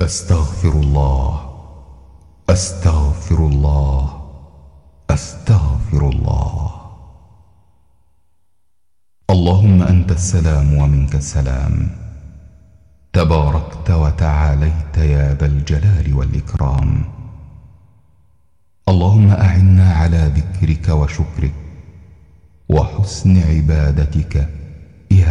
أستغفر الله، أستغفر الله، أستغفر الله. اللهم أنت السلام ومنك السلام، تباركت وتعاليت يا ذا الجلال والإكرام. اللهم أعنا على ذكرك وشكرك وحسن عبادتك